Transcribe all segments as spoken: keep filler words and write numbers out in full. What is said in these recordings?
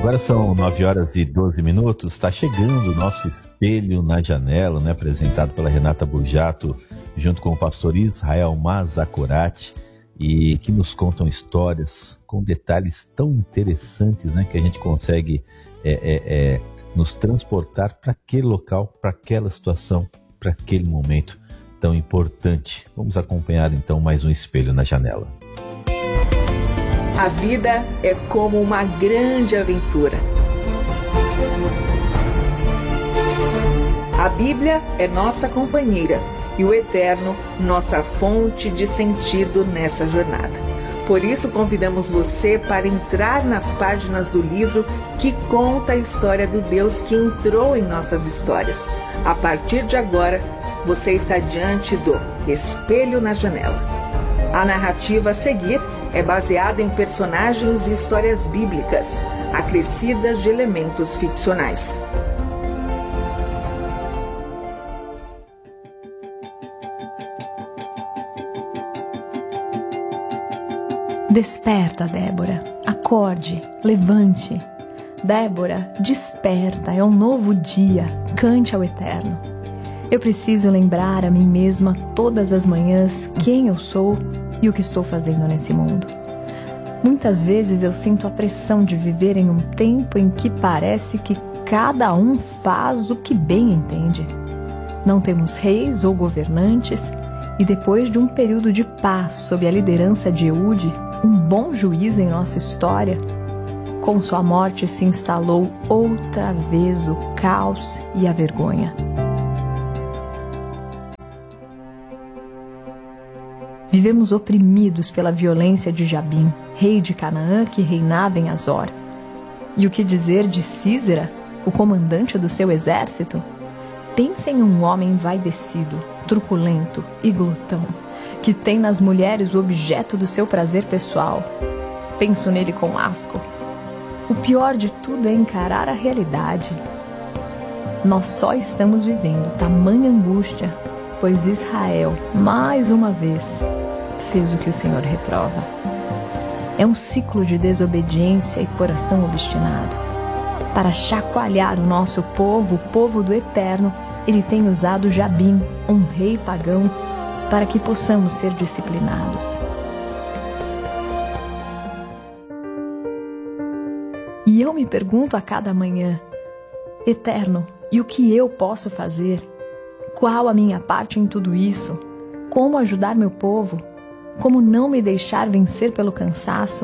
Agora são nove horas e doze minutos, está chegando o nosso Espelho na Janela, né, apresentado pela Renata Burjato, junto com o pastor Israel Mazakorati, e que nos contam histórias com detalhes tão interessantes, né, que a gente consegue é, é, é, nos transportar para aquele local, para aquela situação, para aquele momento tão importante. Vamos acompanhar então mais um Espelho na Janela. A vida é como uma grande aventura. A Bíblia é nossa companheira e o Eterno nossa fonte de sentido nessa jornada. Por isso convidamos você para entrar nas páginas do livro que conta a história do Deus que entrou em nossas histórias. A partir de agora, você está diante do Espelho na Janela. A narrativa a seguir é baseada em personagens e histórias bíblicas, acrescidas de elementos ficcionais. Desperta, Débora. Acorde, levante. Débora, desperta, é um novo dia. Cante ao Eterno. Eu preciso lembrar a mim mesma todas as manhãs quem eu sou e o que estou fazendo nesse mundo. Muitas vezes eu sinto a pressão de viver em um tempo em que parece que cada um faz o que bem entende. Não temos reis ou governantes, e depois de um período de paz sob a liderança de Eude, um bom juiz em nossa história, com sua morte se instalou outra vez o caos e a vergonha. Vivemos oprimidos pela violência de Jabim, rei de Canaã que reinava em Azor. E o que dizer de Sísera, o comandante do seu exército? Pense em um homem envaidecido, truculento e glutão, que tem nas mulheres o objeto do seu prazer pessoal. Penso nele com asco. O pior de tudo é encarar a realidade. Nós só estamos vivendo tamanha angústia, pois Israel, mais uma vez, fez o que o Senhor reprova. É um ciclo de desobediência e coração obstinado. Para chacoalhar o nosso povo, o povo do Eterno, ele tem usado Jabim, um rei pagão, para que possamos ser disciplinados. E eu me pergunto a cada manhã, Eterno, e o que eu posso fazer? Qual a minha parte em tudo isso? Como ajudar meu povo? Como não me deixar vencer pelo cansaço?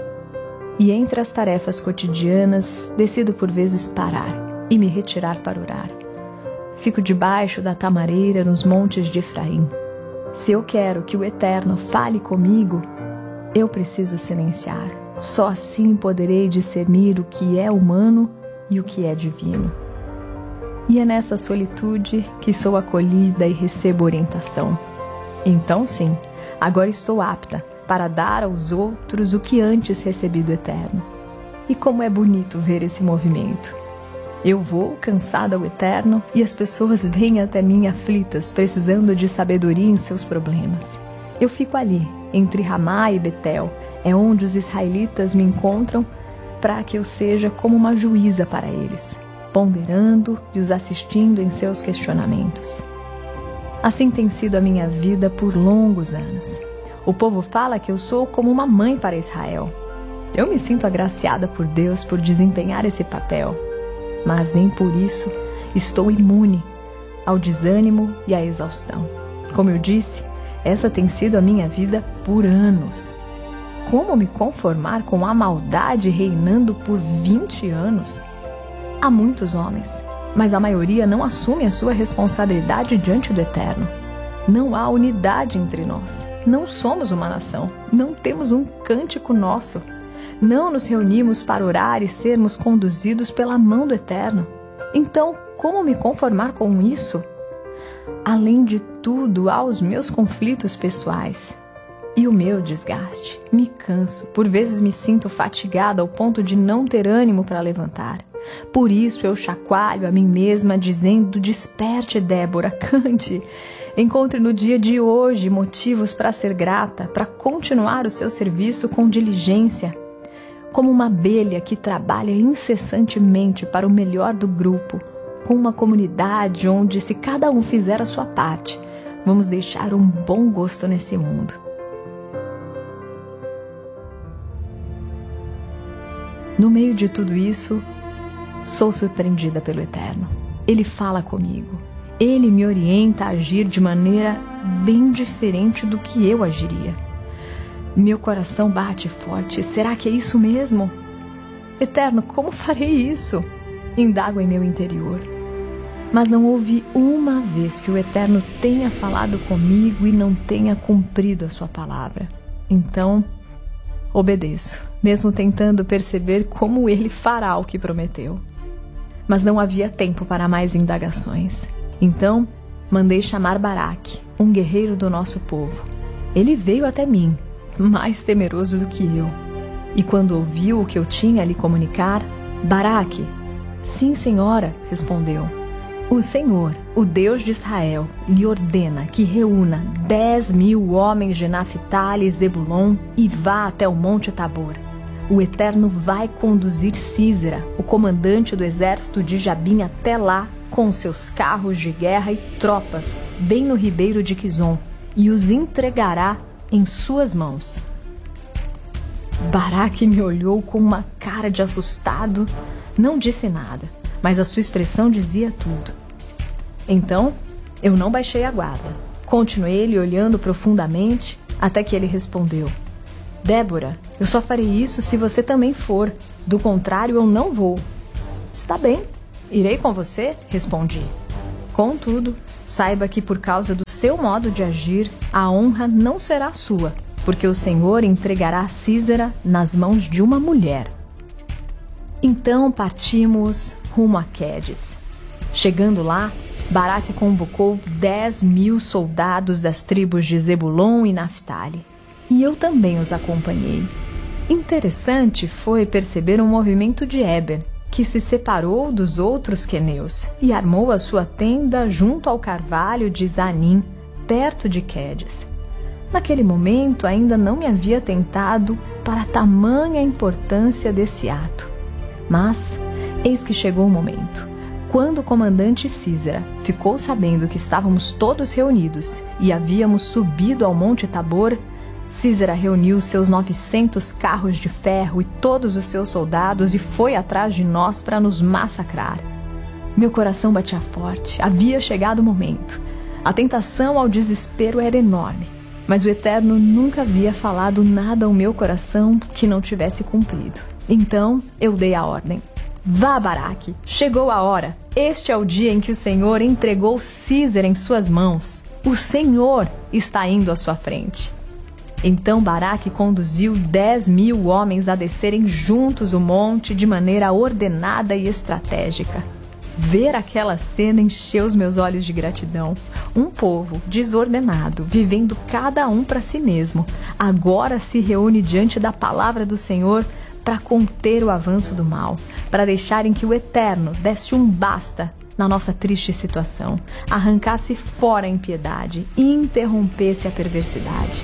E entre as tarefas cotidianas, decido por vezes parar e me retirar para orar. Fico debaixo da tamareira nos montes de Efraim. Se eu quero que o Eterno fale comigo, eu preciso silenciar. Só assim poderei discernir o que é humano e o que é divino. E é nessa solitude que sou acolhida e recebo orientação. Então sim, agora estou apta para dar aos outros o que antes recebi do Eterno. E como é bonito ver esse movimento. Eu vou cansada ao Eterno e as pessoas vêm até mim aflitas, precisando de sabedoria em seus problemas. Eu fico ali, entre Ramá e Betel, é onde os israelitas me encontram para que eu seja como uma juíza para eles, ponderando e os assistindo em seus questionamentos. Assim tem sido a minha vida por longos anos. O povo fala que eu sou como uma mãe para Israel. Eu me sinto agraciada por Deus por desempenhar esse papel, mas nem por isso estou imune ao desânimo e à exaustão. Como eu disse, essa tem sido a minha vida por anos. Como me conformar com a maldade reinando por vinte anos? Há muitos homens, mas a maioria não assume a sua responsabilidade diante do Eterno. Não há unidade entre nós. Não somos uma nação. Não temos um cântico nosso. Não nos reunimos para orar e sermos conduzidos pela mão do Eterno. Então, como me conformar com isso? Além de tudo, há os meus conflitos pessoais e o meu desgaste. Me canso, por vezes me sinto fatigada ao ponto de não ter ânimo para levantar. Por isso eu chacoalho a mim mesma dizendo: desperte, Débora, cante. Encontre no dia de hoje motivos para ser grata, para continuar o seu serviço com diligência. como uma abelha que trabalha incessantemente para o melhor do grupo, com uma comunidade onde, se cada um fizer a sua parte, vamos deixar um bom gosto nesse mundo. No meio de tudo isso, sou surpreendida pelo Eterno. Ele fala comigo. Ele me orienta a agir de maneira bem diferente do que eu agiria. Meu coração bate forte. Será que é isso mesmo? Eterno, como farei isso? Indago em meu interior. Mas não houve uma vez que o Eterno tenha falado comigo e não tenha cumprido a sua palavra. Então, obedeço, mesmo tentando perceber como ele fará o que prometeu. Mas não havia tempo para mais indagações. Então, mandei chamar Baraque, um guerreiro do nosso povo. Ele veio até mim, mais temeroso do que eu. E quando ouviu o que eu tinha a lhe comunicar, Baraque, sim, senhora, respondeu. O Senhor, o Deus de Israel, lhe ordena que reúna dez mil homens de Naftali e Zebulon e vá até o Monte Tabor. O Eterno vai conduzir Sísera, o comandante do exército de Jabim, até lá, com seus carros de guerra e tropas, bem no ribeiro de Quizon, e os entregará em suas mãos. Baraque me olhou com uma cara de assustado, não disse nada, mas a sua expressão dizia tudo. Então, eu não baixei a guarda. Continuei lhe olhando profundamente, até que ele respondeu: Débora, eu só farei isso se você também for. Do contrário, eu não vou. Está bem, irei com você, respondi. Contudo, saiba que por causa do seu modo de agir, a honra não será sua, porque o Senhor entregará Sísera nas mãos de uma mulher. Então partimos rumo a Quedes. Chegando lá, Baraque convocou dez mil soldados das tribos de Zebulon e Naftali. E eu também os acompanhei. Interessante foi perceber um movimento de Éber, que se separou dos outros queneus e armou a sua tenda junto ao carvalho de Zanim, perto de Quedes. Naquele momento ainda não me havia atentado para tamanha importância desse ato. Mas eis que chegou o momento. Quando o comandante Sísera ficou sabendo que estávamos todos reunidos e havíamos subido ao Monte Tabor, Sísera reuniu seus novecentos carros de ferro e todos os seus soldados e foi atrás de nós para nos massacrar. Meu coração batia forte, havia chegado o momento. A tentação ao desespero era enorme, mas o Eterno nunca havia falado nada ao meu coração que não tivesse cumprido. Então eu dei a ordem. Vá, Baraque, chegou a hora. Este é o dia em que o Senhor entregou Sísera em suas mãos. O Senhor está indo à sua frente. Então Baraque conduziu dez mil homens a descerem juntos o monte de maneira ordenada e estratégica. Ver aquela cena encheu os meus olhos de gratidão. Um povo desordenado, vivendo cada um para si mesmo, agora se reúne diante da palavra do Senhor para conter o avanço do mal, para deixarem que o Eterno desse um basta na nossa triste situação, arrancasse fora a impiedade e interrompesse a perversidade.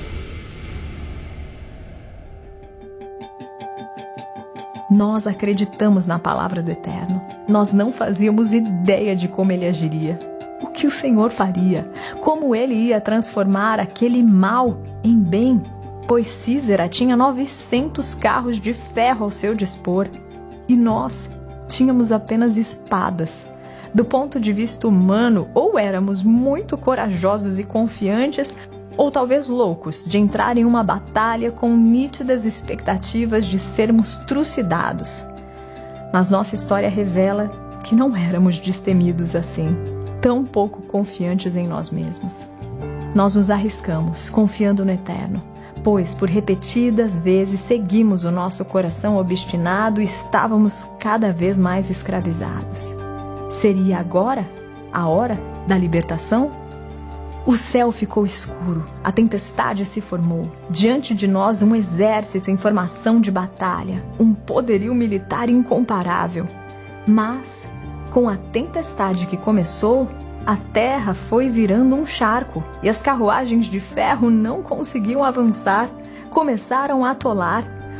Nós acreditamos na palavra do Eterno. Nós não fazíamos ideia de como ele agiria, o que o Senhor faria, como ele ia transformar aquele mal em bem, pois Sísera tinha novecentos carros de ferro ao seu dispor e nós tínhamos apenas espadas. Do ponto de vista humano, ou éramos muito corajosos e confiantes, ou talvez loucos de entrar em uma batalha com nítidas expectativas de sermos trucidados. Mas nossa história revela que não éramos destemidos assim, tão pouco confiantes em nós mesmos. Nós nos arriscamos, confiando no Eterno, pois por repetidas vezes seguimos o nosso coração obstinado e estávamos cada vez mais escravizados. Seria agora a hora da libertação? O céu ficou escuro, a tempestade se formou. Diante de nós um exército em formação de batalha, um poderio militar incomparável. Mas, com a tempestade que começou, a terra foi virando um charco e as carruagens de ferro não conseguiam avançar, começaram a atolar.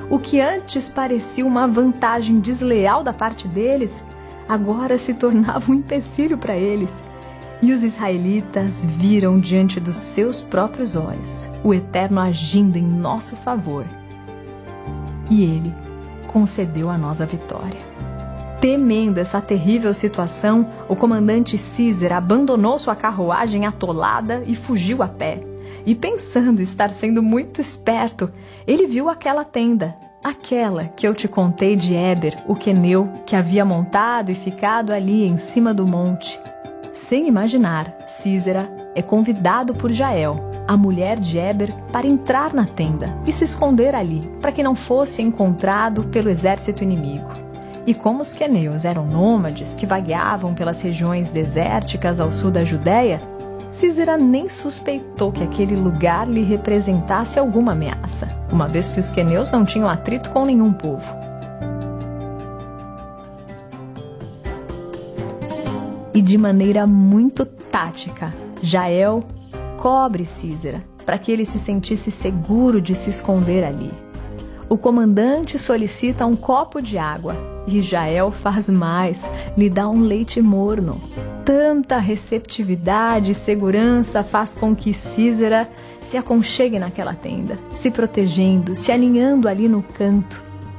O que antes parecia uma vantagem desleal da parte deles, agora se tornava um empecilho para eles. E os israelitas viram diante dos seus próprios olhos o Eterno agindo em nosso favor. E Ele concedeu a nós a vitória. Temendo essa terrível situação, o comandante Císera abandonou sua carruagem atolada e fugiu a pé. E pensando estar sendo muito esperto, ele viu aquela tenda, aquela que eu te contei de Éber, o queneu, que havia montado e ficado ali em cima do monte. Sem imaginar, Císera é convidado por Jael, a mulher de Éber, para entrar na tenda e se esconder ali, para que não fosse encontrado pelo exército inimigo. E como os queneus eram nômades que vagueavam pelas regiões desérticas ao sul da Judéia, Císera nem suspeitou que aquele lugar lhe representasse alguma ameaça, uma vez que os queneus não tinham atrito com nenhum povo. E de maneira muito tática, Jael cobre Císera para que ele se sentisse seguro de se esconder ali. O comandante solicita um copo de água e Jael faz mais, lhe dá um leite morno. Tanta receptividade e segurança faz com que Císera se aconchegue naquela tenda, se protegendo, se aninhando ali no canto.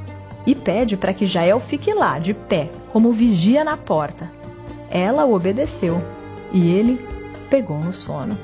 E pede para que Jael fique lá, de pé, como vigia na porta. Ela o obedeceu e ele pegou no sono.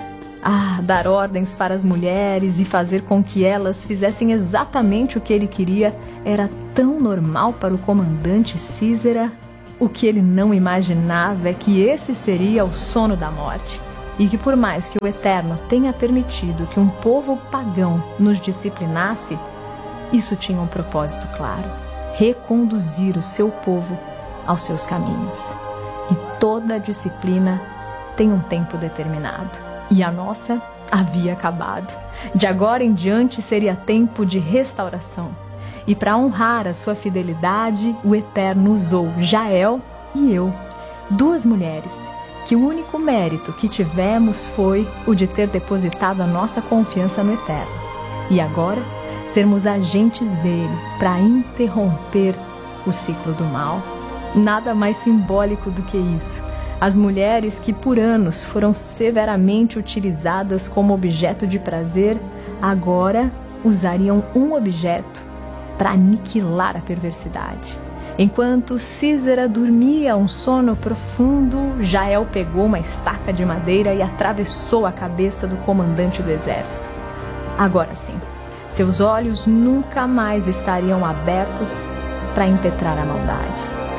Ah, dar ordens para as mulheres e fazer com que elas fizessem exatamente o que ele queria era tão normal para o comandante Císera. O que ele não imaginava é que esse seria o sono da morte e que, por mais que o Eterno tenha permitido que um povo pagão nos disciplinasse, isso tinha um propósito claro: reconduzir o seu povo aos seus caminhos. E toda disciplina tem um tempo determinado. E a nossa havia acabado. De agora em diante seria tempo de restauração. E para honrar a sua fidelidade, o Eterno usou Jael e eu, duas mulheres, que o único mérito que tivemos foi o de ter depositado a nossa confiança no Eterno. E agora, sermos agentes dele para interromper o ciclo do mal. Nada mais simbólico do que isso. As mulheres que por anos foram severamente utilizadas como objeto de prazer, agora usariam um objeto para aniquilar a perversidade. Enquanto Císera dormia um sono profundo, Jael pegou uma estaca de madeira e atravessou a cabeça do comandante do exército. Agora sim, seus olhos nunca mais estariam abertos para impetrar a maldade.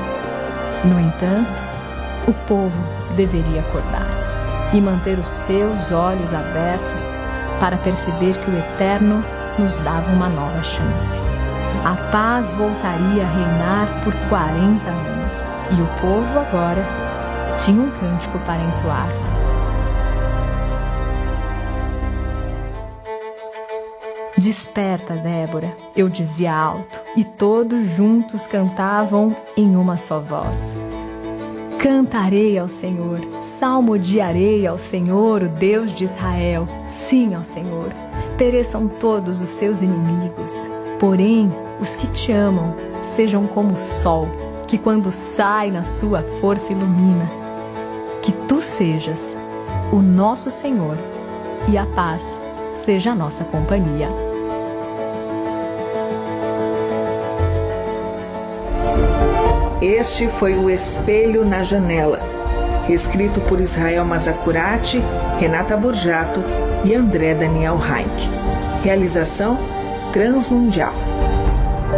No entanto, o povo deveria acordar e manter os seus olhos abertos para perceber que o Eterno nos dava uma nova chance. A paz voltaria a reinar por quarenta anos e o povo agora tinha um cântico para entoar. Desperta, Débora, eu dizia alto, e todos juntos cantavam em uma só voz. Cantarei ao Senhor, salmodiarei ao Senhor, o Deus de Israel. Sim, ao Senhor, pereçam todos os seus inimigos. Porém, os que te amam sejam como o sol, que quando sai na sua força ilumina. Que tu sejas o nosso Senhor e a paz seja a nossa companhia. Este foi o Espelho na Janela, escrito por Israel Mazacurati, Renata Borjato e André Daniel Heinck. Realização Transmundial.